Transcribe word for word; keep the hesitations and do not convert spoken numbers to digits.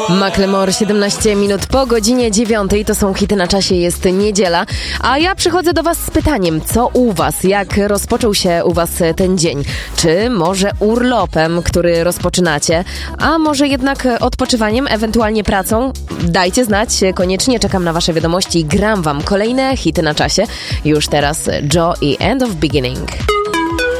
Macklemore, siedemnaście minut po godzinie dziewiątej, to są hity na czasie, jest niedziela, a ja przychodzę do was z pytaniem, co u was, jak rozpoczął się u was ten dzień? Czy może urlopem, który rozpoczynacie, a może jednak odpoczywaniem, ewentualnie pracą? Dajcie znać, koniecznie czekam na wasze wiadomości i gram wam kolejne hity na czasie. Już teraz Joe i End of Beginning.